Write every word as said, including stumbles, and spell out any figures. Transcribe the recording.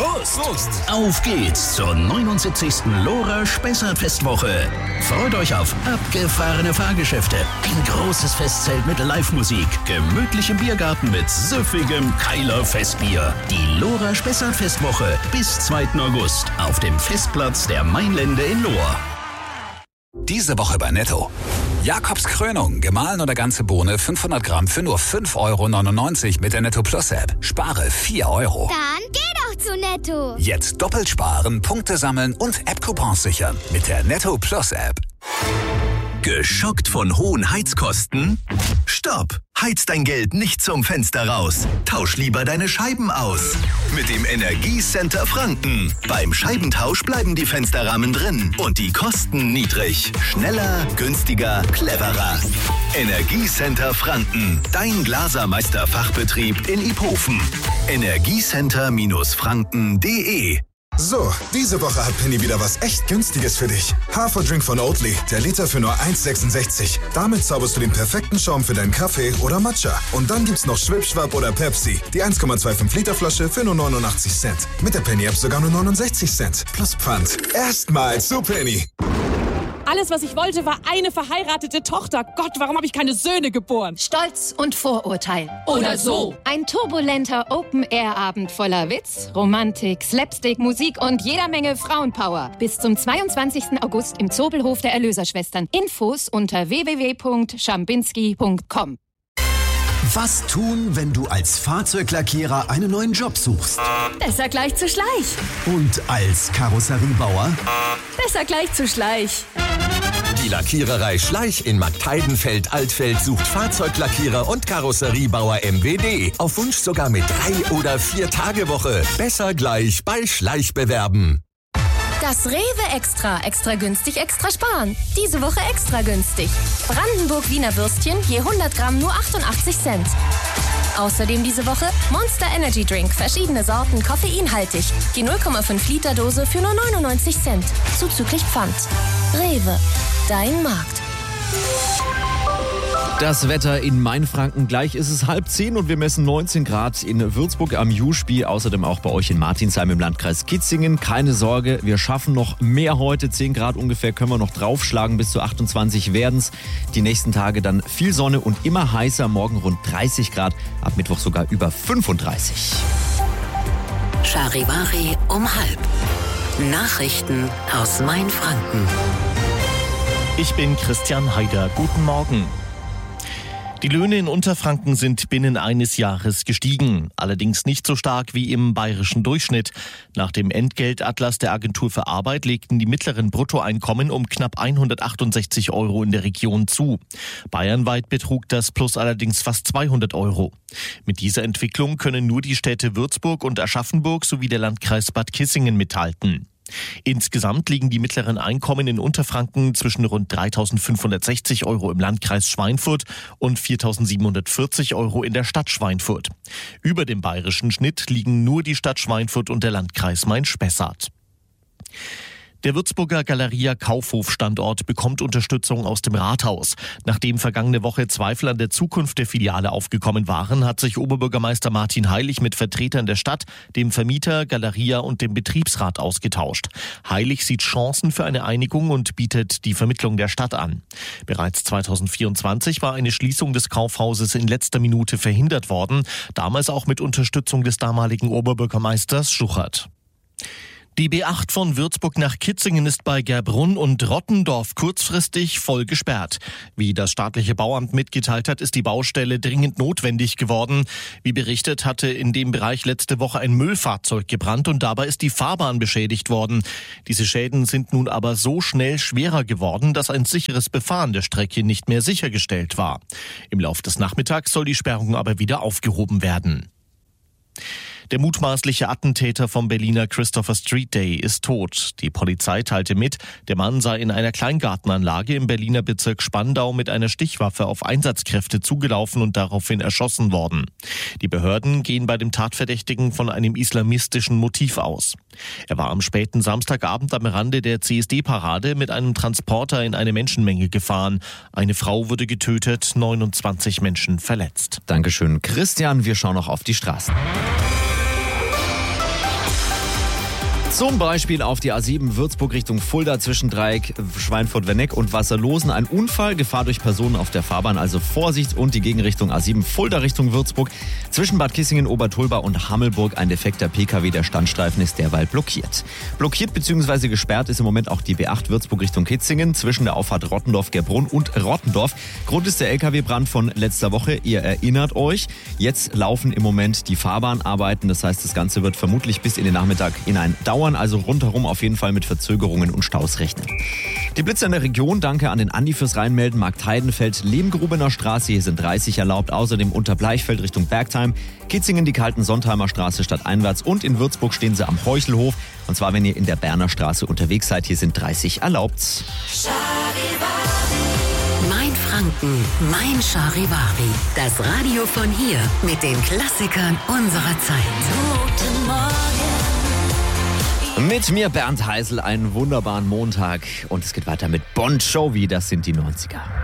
Prost! Prost! Auf geht's zur neunundsiebzigsten Lora Spessart-Festwoche. Freut euch auf abgefahrene Fahrgeschäfte, ein großes Festzelt mit Live-Musik, gemütlichem Biergarten mit süffigem Keiler Festbier. Die Lora Spessart-Festwoche bis zweiten August auf dem Festplatz der Mainlände in Lohr. Diese Woche bei Netto. Jakobs Krönung, gemahlen oder ganze Bohne, fünfhundert Gramm für nur fünf Euro neunundneunzig mit der Netto Plus App. Spare vier Euro. Dann geh doch zu Netto. Jetzt doppelt sparen, Punkte sammeln und App-Coupons sichern mit der Netto Plus App. Geschockt von hohen Heizkosten? Stopp! Heiz dein Geld nicht zum Fenster raus. Tausch lieber deine Scheiben aus. Mit dem Energiecenter Franken. Beim Scheibentausch bleiben die Fensterrahmen drin und die Kosten niedrig. Schneller, günstiger, cleverer. Energiecenter Franken. Dein Glasermeister-Fachbetrieb in Iphofen. Energiecenter Franken punkt de. So, diese Woche hat Penny wieder was echt Günstiges für dich. Haferdrink von Oatly, der Liter für nur eins sechsundsechzig. Damit zauberst du den perfekten Schaum für deinen Kaffee oder Matcha. Und dann gibt's noch Schwipschwap oder Pepsi, die eins Komma fünfundzwanzig Liter Flasche für nur neunundachtzig Cent. Mit der Penny-App sogar nur neunundsechzig Cent. Plus Pfand. Erstmal zu Penny. Alles, was ich wollte, war eine verheiratete Tochter. Gott, warum habe ich keine Söhne geboren? Stolz und Vorurteil. Oder so. Ein turbulenter Open-Air-Abend voller Witz, Romantik, Slapstick, Musik und jeder Menge Frauenpower. Bis zum zweiundzwanzigsten August im Zobelhof der Erlöserschwestern. Infos unter w w w punkt schambinski punkt com. Was tun, wenn du als Fahrzeuglackierer einen neuen Job suchst? Besser gleich zu Schleich. Und als Karosseriebauer? Besser gleich zu Schleich. Die Lackiererei Schleich in Marktheidenfeld-Altfeld sucht Fahrzeuglackierer und Karosseriebauer M W D. Auf Wunsch sogar mit drei- oder vier-Tage-Woche. Besser gleich bei Schleich bewerben. Das Rewe Extra. Extra günstig, extra sparen. Diese Woche extra günstig. Brandenburg Wiener Würstchen je hundert Gramm nur achtundachtzig Cent. Außerdem diese Woche Monster Energy Drink. Verschiedene Sorten, koffeinhaltig. Die null Komma fünf Liter Dose für nur neunundneunzig Cent. Zuzüglich Pfand. Rewe. Dein Markt. Das Wetter in Mainfranken. Gleich ist es halb zehn und wir messen neunzehn Grad in Würzburg am Juspie. Außerdem auch bei euch in Martinsheim im Landkreis Kitzingen. Keine Sorge, wir schaffen noch mehr heute. zehn Grad ungefähr können wir noch draufschlagen. Bis zu achtundzwanzig werden's. Die nächsten Tage dann viel Sonne und immer heißer. Morgen rund dreißig Grad. Ab Mittwoch sogar über fünfunddreißig. Charivari um halb. Nachrichten aus Mainfranken. Ich bin Christian Haider. Guten Morgen. Die Löhne in Unterfranken sind binnen eines Jahres gestiegen, allerdings nicht so stark wie im bayerischen Durchschnitt. Nach dem Entgeltatlas der Agentur für Arbeit legten die mittleren Bruttoeinkommen um knapp hundertachtundsechzig Euro in der Region zu. Bayernweit betrug das Plus allerdings fast zweihundert Euro. Mit dieser Entwicklung können nur die Städte Würzburg und Aschaffenburg sowie der Landkreis Bad Kissingen mithalten. Insgesamt liegen die mittleren Einkommen in Unterfranken zwischen rund dreitausendfünfhundertsechzig Euro im Landkreis Schweinfurt und viertausendsiebenhundertvierzig Euro in der Stadt Schweinfurt. Über dem bayerischen Schnitt liegen nur die Stadt Schweinfurt und der Landkreis Main-Spessart. Der Würzburger Galeria Kaufhof-Standort bekommt Unterstützung aus dem Rathaus. Nachdem vergangene Woche Zweifel an der Zukunft der Filiale aufgekommen waren, hat sich Oberbürgermeister Martin Heilig mit Vertretern der Stadt, dem Vermieter, Galeria und dem Betriebsrat ausgetauscht. Heilig sieht Chancen für eine Einigung und bietet die Vermittlung der Stadt an. Bereits zweitausendvierundzwanzig war eine Schließung des Kaufhauses in letzter Minute verhindert worden, damals auch mit Unterstützung des damaligen Oberbürgermeisters Schuchert. Die B acht von Würzburg nach Kitzingen ist bei Gerbrunn und Rottendorf kurzfristig voll gesperrt. Wie das staatliche Bauamt mitgeteilt hat, ist die Baustelle dringend notwendig geworden. Wie berichtet, hatte in dem Bereich letzte Woche ein Müllfahrzeug gebrannt und dabei ist die Fahrbahn beschädigt worden. Diese Schäden sind nun aber so schnell schwerer geworden, dass ein sicheres Befahren der Strecke nicht mehr sichergestellt war. Im Lauf des Nachmittags soll die Sperrung aber wieder aufgehoben werden. Der mutmaßliche Attentäter vom Berliner Christopher Street Day ist tot. Die Polizei teilte mit, der Mann sei in einer Kleingartenanlage im Berliner Bezirk Spandau mit einer Stichwaffe auf Einsatzkräfte zugelaufen und daraufhin erschossen worden. Die Behörden gehen bei dem Tatverdächtigen von einem islamistischen Motiv aus. Er war am späten Samstagabend am Rande der C S D-Parade mit einem Transporter in eine Menschenmenge gefahren. Eine Frau wurde getötet, neunundzwanzig Menschen verletzt. Dankeschön, Christian. Wir schauen noch auf die Straßen. Zum Beispiel auf die A sieben Würzburg Richtung Fulda zwischen Dreieck, Schweinfurt-Wenneck und Wasserlosen. Ein Unfall, Gefahr durch Personen auf der Fahrbahn, also Vorsicht, und die Gegenrichtung A sieben Fulda Richtung Würzburg. Zwischen Bad Kissingen, Obertulba und Hammelburg ein defekter P K W, der Standstreifen ist derweil blockiert. Blockiert bzw. gesperrt ist im Moment auch die B acht Würzburg Richtung Kitzingen zwischen der Auffahrt Rottendorf-Gerbrunn und Rottendorf. Grund ist der L K W-Brand von letzter Woche. Ihr erinnert euch, jetzt laufen im Moment die Fahrbahnarbeiten. Das heißt, das Ganze wird vermutlich bis in den Nachmittag hinein dauern. Also rundherum auf jeden Fall mit Verzögerungen und Staus rechnen. Die Blitzer in der Region, danke an den Andi fürs Reinmelden. Marktheidenfeld, Lehmgrubener Straße, hier sind dreißig erlaubt. Außerdem unter Bleichfeld Richtung Bergtheim, Kitzingen die Kalten-Sontheimer Straße stadteinwärts und in Würzburg stehen sie am Heuchelhof. Und zwar, wenn ihr in der Berner Straße unterwegs seid, hier sind dreißig erlaubt. Mein Franken, mein Charivari. Das Radio von hier mit den Klassikern unserer Zeit. Guten Morgen. Mit mir Bernd Heisel, einen wunderbaren Montag. Und es geht weiter mit Bon Jovi, das sind die neunziger.